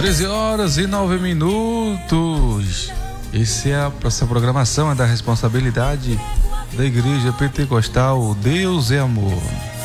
13h09. Essa programação é da responsabilidade da Igreja Pentecostal Deus é Amor.